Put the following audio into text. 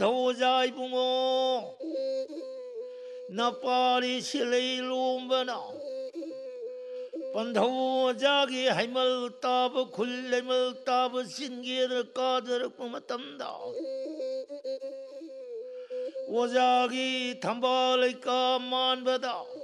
도자이 부모 나빠리 실레일롬바나 반도자기 하이멀 따브 굴레멀 따브 신기를 까들 꾸마땀다 오자기 담발이까 만바다